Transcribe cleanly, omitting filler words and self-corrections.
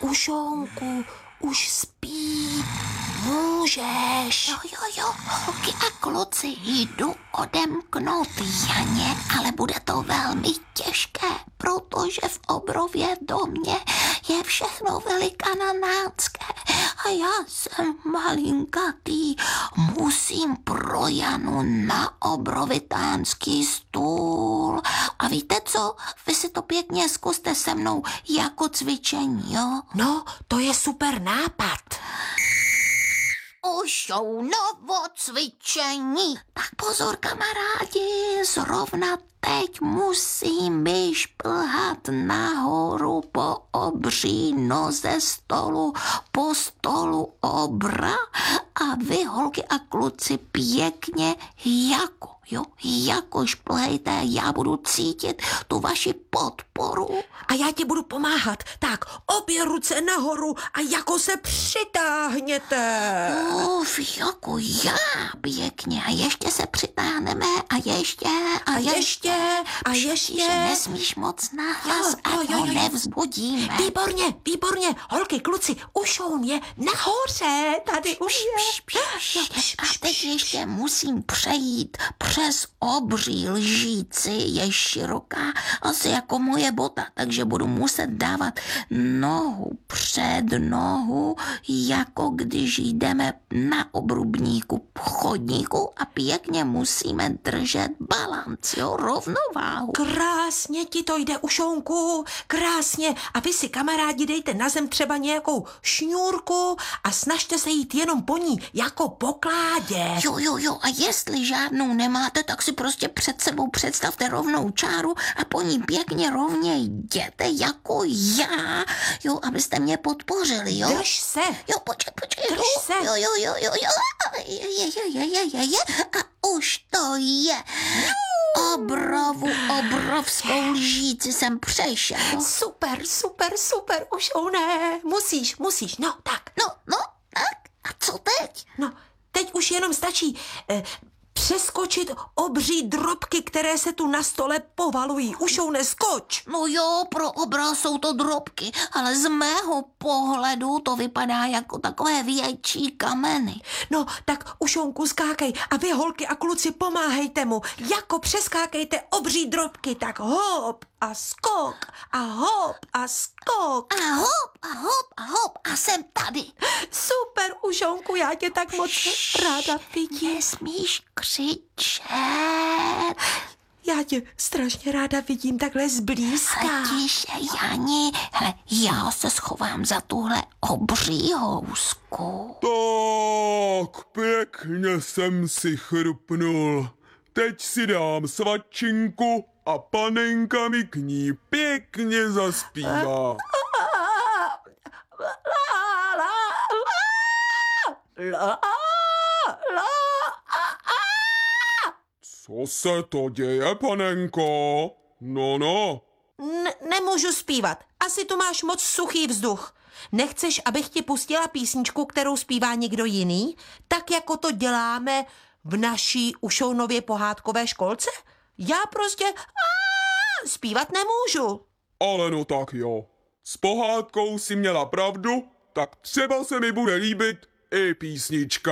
Ušounku, už spí. Můžeš. Jo, holky a kluci, jdu odemknout Janě, ale bude to velmi těžké, protože v Obrově domě je všechno velikanácké a já jsem malinkatý. Musím pro Janu na obrovitánský stůl. A víte co? Vy si to pěkně zkuste se mnou jako cvičení, jo? No, to je super nápad. Ušounovo cvičení. Tak pozor, kamarádi, zrovna teď musím vyšplhat nahoru po obří noze stolu, po stolu obra a vy, holky a kluci, pěkně jako šplhejte, já budu cítit tu vaši podporu. A já ti budu pomáhat. Tak, obě ruce nahoru a jako se přitáhněte. Jako já, pěkně. A ještě se přitáhneme a ještě. Že nesmíš moc nahlas, ať ho nevzbudíme. Výborně. Holky, kluci, ušoun je nahoře. Tady už je. A teď ještě musím přejít přes obří lžíci, je široká, asi jako moje bota, takže budu muset dávat nohu před nohu, jako když jdeme na obrubníku chodníku a pěkně musíme držet balanc, rovnováhu. Krásně ti to jde, Ušounku, krásně. A vy si, kamarádi, dejte na zem třeba nějakou šňůrku a snažte se jít jenom po ní, jako po kládě. Jo, a jestli žádnou nemáte, tak si prostě před sebou představte rovnou čáru a po ní pěkně rovně jděte jako já, abyste mě podpořili, jo? Drž se. Počkej. Drž se. Jo. A už to je. Obrovskou lžíci jsem přešel. Super, Ušouné. Musíš, no tak. No, tak. A co teď? No, teď už jenom stačí přeskočit obří drobky, které se tu na stole povalují. Ušouné, skoč. No jo, pro obraz jsou to drobky, ale z mého pohledu to vypadá jako takové větší kameny. No, tak Ušounku, skákej a vy, holky a kluci, pomáhejte mu. Jako přeskákejte obří drobky, tak hop a skok a hop a skok. A hop a jsem tady. Super, Ušounku, já tě tak moc ráda vidím. Nesmíš křičet. Já tě strašně ráda vidím takhle zblízka. Tiše, Jani, hele, já se schovám za tuhle obří housku. Tak, pěkně jsem si chrupnul. Teď si dám svačinku a panenka mi k ní pěkně zaspívá. Co se to děje, panenko? No. Nemůžu zpívat. Asi tu máš moc suchý vzduch. Nechceš, abych ti pustila písničku, kterou zpívá někdo jiný? Tak, jako to děláme v naší Ušounově pohádkové školce? Já prostě zpívat nemůžu. Ale no tak jo. S pohádkou si měla pravdu, tak třeba se mi bude líbit i písnička.